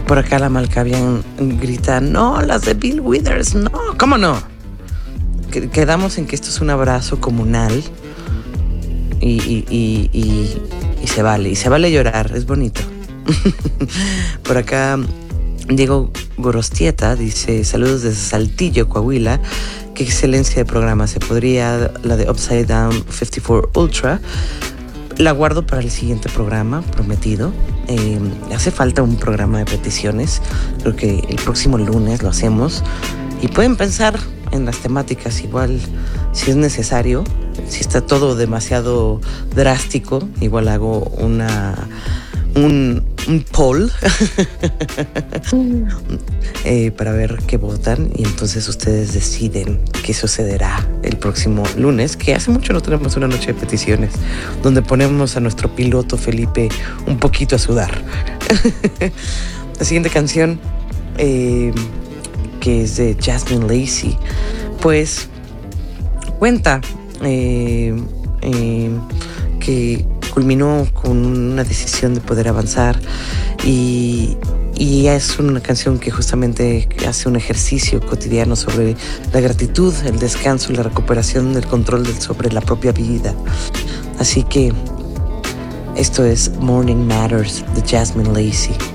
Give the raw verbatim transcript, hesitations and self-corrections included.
Por acá la Malkavian grita, no, las de Bill Withers, no, ¿cómo no? Quedamos en que esto es un abrazo comunal y, y, y, y, y se vale, y se vale llorar, es bonito. Por acá Diego Gorostieta dice, saludos desde Saltillo, Coahuila, qué excelencia de programa, se podría la de Upside Down cincuenta y cuatro Ultra, la guardo para el siguiente programa, prometido. Eh, hace falta un programa de peticiones, creo que el próximo lunes lo hacemos y pueden pensar en las temáticas igual si es necesario, si está todo demasiado drástico, igual hago una un, un poll eh, para ver qué votan y entonces ustedes deciden qué sucederá el próximo lunes, que hace mucho no tenemos una noche de peticiones donde ponemos a nuestro piloto Felipe un poquito a sudar. La siguiente canción eh, que es de Jasmine Lacey, pues cuenta eh, eh, que culminó con una decisión de poder avanzar y, y es una canción que justamente hace un ejercicio cotidiano sobre la gratitud, el descanso y la recuperación del control del, sobre la propia vida. Así que esto es Morning Matters de Jasmine Lacey.